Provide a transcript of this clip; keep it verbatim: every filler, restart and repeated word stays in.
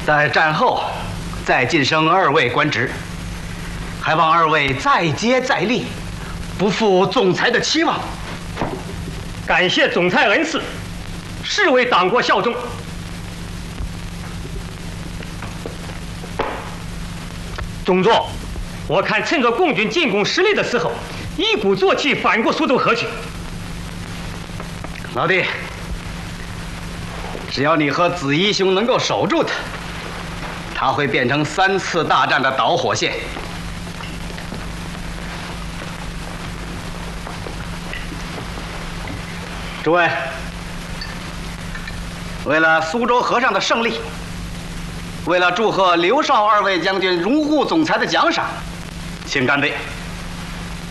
在战后再晋升二位官职，还望二位再接再厉，不负总裁的期望。 感谢总裁恩赐，誓为党国效忠。中佐，我看趁着共军进攻失利的时候，一鼓作气反过苏州河去。 老弟，只要你和子怡兄能够守住他，他会变成三次大战的导火线。诸位，为了苏州河上的胜利，为了祝贺刘少二位将军荣获总裁的奖赏，请干杯！